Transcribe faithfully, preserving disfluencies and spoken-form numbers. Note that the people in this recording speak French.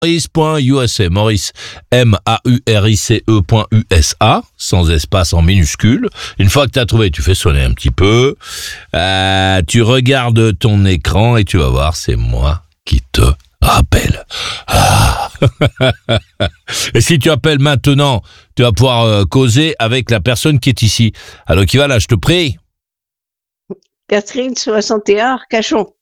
Maurice.usa, Maurice, M A U R I C E point U S A, sans espace en minuscule. Une fois que tu as trouvé, tu fais sonner un petit peu, euh, tu regardes ton écran et tu vas voir, c'est moi qui te rappelle. Ah. Et si tu appelles maintenant, tu vas pouvoir euh, causer avec la personne qui est ici. Alors qui va là, je te prie. Catherine, soixante et un, Arcachon.